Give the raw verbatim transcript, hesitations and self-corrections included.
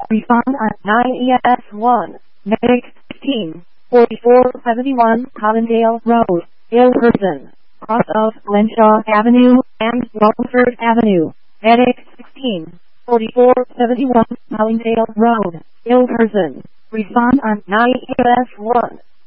Refund on nine E S one, Medic sixteen, forty-four seventy-one Collindale Road, Ilverston, cross of Glenshaw Avenue and Longford Avenue. Medic sixteen, forty-four seventy-one Collindale Road, Ilverston. Refund on nine E S one.